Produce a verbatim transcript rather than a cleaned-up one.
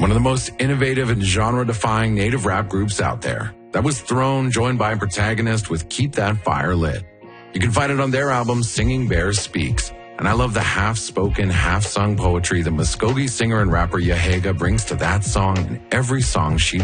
one of the most innovative and genre-defying native rap groups out there. That was Throne, joined by a protagonist with Keep That Fire Lit. You can find it on their album, Singing Bears Speaks. And I love the half-spoken, half-sung poetry that Muskogee singer and rapper Yahega brings to that song and every song she